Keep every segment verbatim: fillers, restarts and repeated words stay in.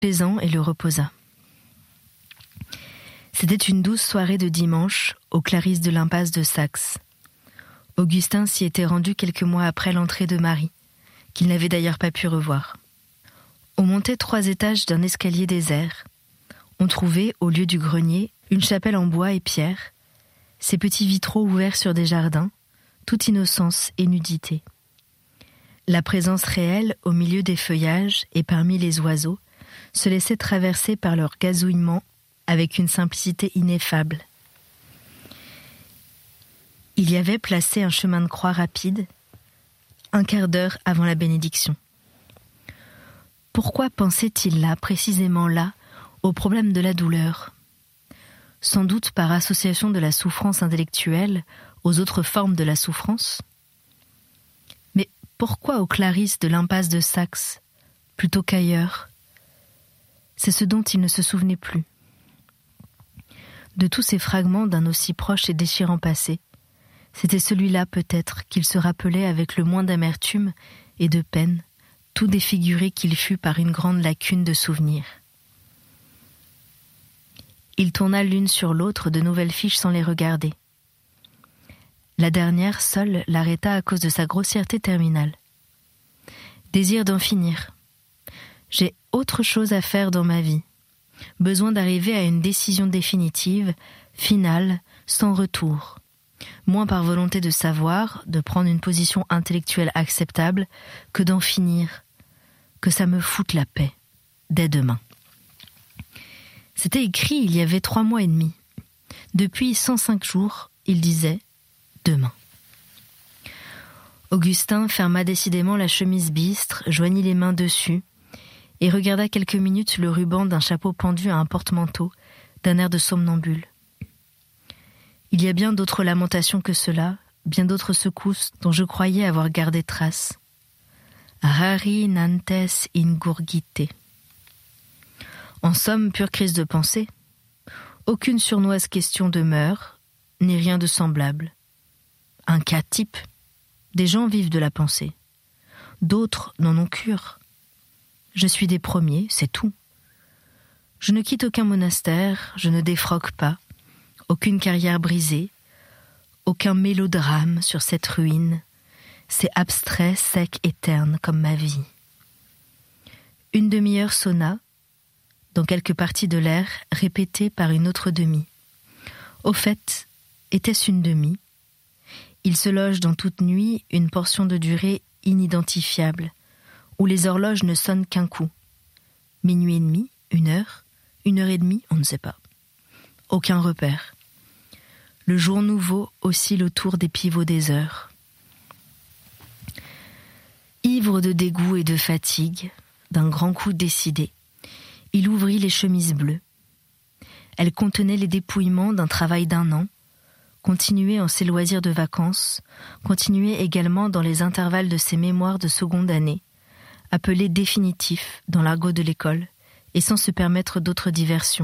plaisant et le reposa. C'était une douce soirée de dimanche aux Clarisses de l'impasse de Saxe. Augustin s'y était rendu quelques mois après l'entrée de Marie, qu'il n'avait d'ailleurs pas pu revoir. On montait trois étages d'un escalier désert. On trouvait, au lieu du grenier, une chapelle en bois et pierre, ses petits vitraux ouverts sur des jardins, toute innocence et nudité. La présence réelle, au milieu des feuillages et parmi les oiseaux, se laissait traverser par leur gazouillement avec une simplicité ineffable. Il y avait placé un chemin de croix rapide, un quart d'heure avant la bénédiction. Pourquoi pensait-il là, précisément là, au problème de la douleur ? Sans doute par association de la souffrance intellectuelle aux autres formes de la souffrance. Mais pourquoi aux Clarisses de l'impasse de Saxe, plutôt qu'ailleurs ? C'est ce dont il ne se souvenait plus. De tous ces fragments d'un aussi proche et déchirant passé, c'était celui-là peut-être qu'il se rappelait avec le moins d'amertume et de peine, tout défiguré qu'il fut par une grande lacune de souvenirs. Il tourna l'une sur l'autre de nouvelles fiches sans les regarder. La dernière seule l'arrêta à cause de sa grossièreté terminale. Désir d'en finir. J'ai autre chose à faire dans ma vie. Besoin d'arriver à une décision définitive, finale, sans retour. Moins par volonté de savoir, de prendre une position intellectuelle acceptable, que d'en finir. Que ça me foute la paix, dès demain. C'était écrit il y avait trois mois et demi. Depuis cent cinq jours, il disait « demain ». Augustin ferma décidément la chemise bistre, joignit les mains dessus, et regarda quelques minutes le ruban d'un chapeau pendu à un porte-manteau, d'un air de somnambule. Il y a bien d'autres lamentations que cela, bien d'autres secousses dont je croyais avoir gardé trace. Rari nantes ingurgite. En somme, pure crise de pensée. Aucune sournoise question de mœurs, ni rien de semblable. Un cas type. Des gens vivent de la pensée. D'autres n'en ont cure. Je suis des premiers, c'est tout. Je ne quitte aucun monastère, je ne défroque pas, aucune carrière brisée, aucun mélodrame sur cette ruine. C'est abstrait, sec et terne comme ma vie. Une demi-heure sonna, dans quelque partie de l'air, répétée par une autre demi. Au fait, était-ce une demi ? Il se loge dans toute nuit une portion de durée inidentifiable, où les horloges ne sonnent qu'un coup. Minuit et demi, une heure, une heure et demie, on ne sait pas. Aucun repère. Le jour nouveau oscille autour des pivots des heures. Ivre de dégoût et de fatigue, d'un grand coup décidé, il ouvrit les chemises bleues. Elles contenaient les dépouillements d'un travail d'un an, continué en ses loisirs de vacances, continué également dans les intervalles de ses mémoires de seconde année, appelés définitifs dans l'argot de l'école, et sans se permettre d'autres diversions.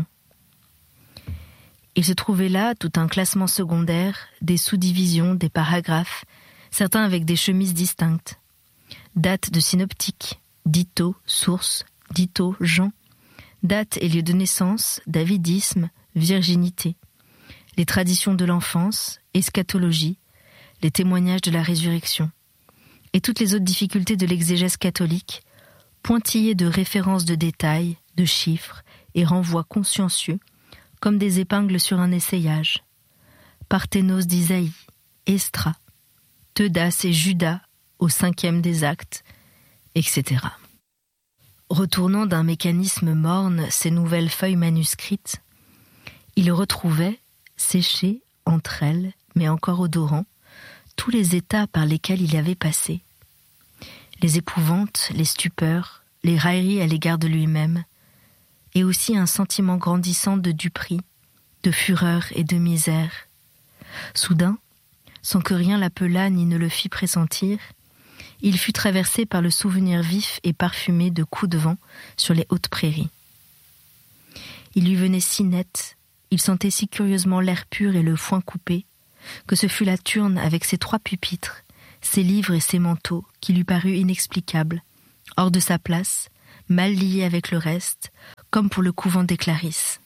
Il se trouvait là tout un classement secondaire, des sous-divisions, des paragraphes, certains avec des chemises distinctes. Date de synoptique, dito, source, dito, Jean, date et lieu de naissance, davidisme, virginité, les traditions de l'enfance, eschatologie, les témoignages de la résurrection, et toutes les autres difficultés de l'exégèse catholique, pointillées de références de détails, de chiffres et renvois consciencieux, comme des épingles sur un essayage. Parthénos d'Isaïe, Esdras, Teudas et Judas au cinquième des actes, et cetera. Retournant d'un mécanisme morne ces nouvelles feuilles manuscrites, il retrouvait, séchés entre elles, mais encore odorants, tous les états par lesquels il avait passé. Les épouvantes, les stupeurs, les railleries à l'égard de lui-même, et aussi un sentiment grandissant de duperie, de fureur et de misère. Soudain, sans que rien l'appelât ni ne le fît pressentir, il fut traversé par le souvenir vif et parfumé de coups de vent sur les hautes prairies. Il lui venait si net, il sentait si curieusement l'air pur et le foin coupé, que ce fut la turne avec ses trois pupitres, ses livres et ses manteaux, qui lui parut inexplicable, hors de sa place, mal liée avec le reste, comme pour le couvent des Clarisses.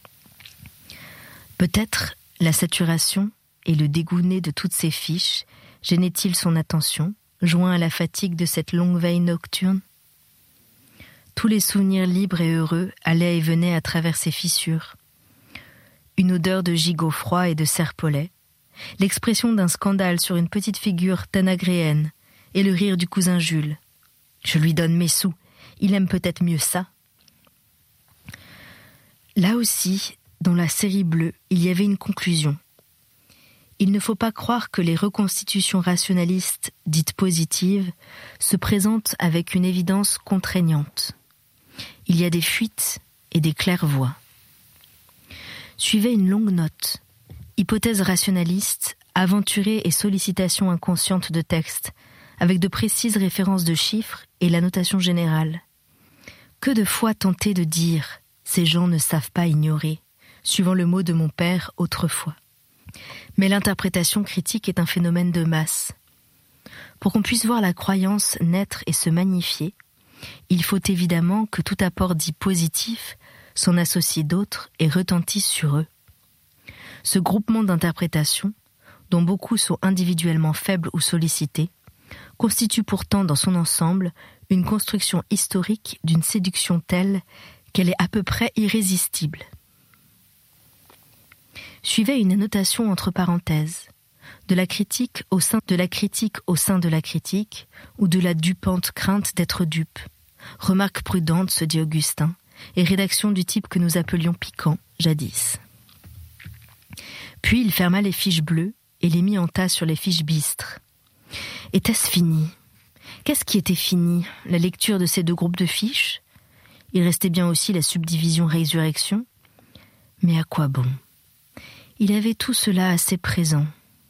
Peut-être la saturation et le dégoût né de toutes ces fiches gênaient-ils son attention, joint à la fatigue de cette longue veille nocturne. Tous les souvenirs libres et heureux allaient et venaient à travers ces fissures. Une odeur de gigot froid et de serpolet, l'expression d'un scandale sur une petite figure tanagréenne et le rire du cousin Jules. Je lui donne mes sous, il aime peut-être mieux ça. Là aussi, dans la série bleue, il y avait une conclusion. Il ne faut pas croire que les reconstitutions rationalistes dites positives se présentent avec une évidence contraignante. Il y a des fuites et des claires-voies. Suivait une longue note, hypothèse rationaliste, aventurée et sollicitation inconsciente de texte, avec de précises références de chiffres et la notation générale. Que de fois tenté de dire « ces gens ne savent pas ignorer », suivant le mot de mon père autrefois. Mais l'interprétation critique est un phénomène de masse. Pour qu'on puisse voir la croyance naître et se magnifier, il faut évidemment que tout apport dit positif s'en associe d'autres et retentisse sur eux. Ce groupement d'interprétations, dont beaucoup sont individuellement faibles ou sollicités, constitue pourtant dans son ensemble une construction historique d'une séduction telle qu'elle est à peu près irrésistible. Suivait une annotation entre parenthèses, de la critique au sein de la critique au sein de la critique, ou de la dupante crainte d'être dupe. Remarque prudente, se dit Augustin, et rédaction du type que nous appelions piquant, jadis. Puis il ferma les fiches bleues et les mit en tas sur les fiches bistres. Était-ce fini ? Qu'est-ce qui était fini ? La lecture de ces deux groupes de fiches ? Il restait bien aussi la subdivision résurrection. Mais à quoi bon ? Il avait tout cela assez présent.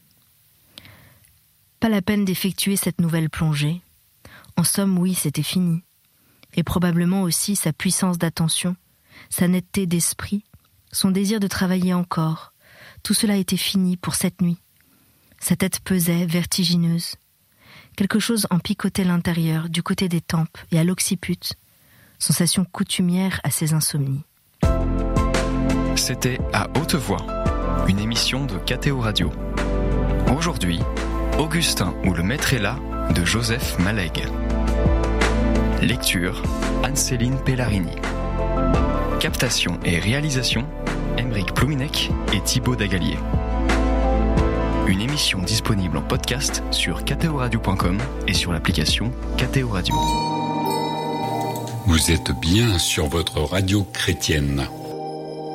Pas la peine d'effectuer cette nouvelle plongée. En somme, oui, c'était fini. Et probablement aussi sa puissance d'attention, sa netteté d'esprit, son désir de travailler encore. Tout cela était fini pour cette nuit. Sa tête pesait, vertigineuse. Quelque chose en picotait l'intérieur, du côté des tempes et à l'occiput, sensation coutumière à ses insomnies. C'était À haute voix, une émission de K T O Radio. Aujourd'hui, Augustin ou le maître est là de Joseph Malègue. Lecture, Anne-Céline Pellarini. Captation et réalisation, Aymeric Plouminec et Thibaut Dagalier. Une émission disponible en podcast sur k t o radio point com et sur l'application K T O Radio. Vous êtes bien sur votre radio chrétienne.